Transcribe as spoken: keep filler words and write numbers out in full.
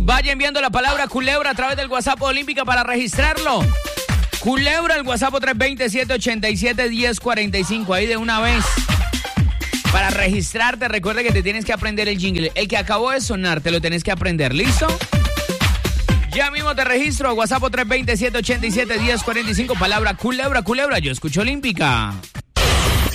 vaya enviando la palabra culebra a través del WhatsApp Olímpica para registrarlo. Culebra, el WhatsApp tres dos cero, siete ocho siete, uno cero cuatro cinco. Ahí de una vez. Para registrarte, recuerda que te tienes que aprender el jingle. El que acabó de sonar, te lo tienes que aprender. ¿Listo? Ya mismo te registro. WhatsApp tres dos cero, siete ocho siete, uno cero cuatro cinco. Palabra culebra, culebra. Yo escucho Olímpica.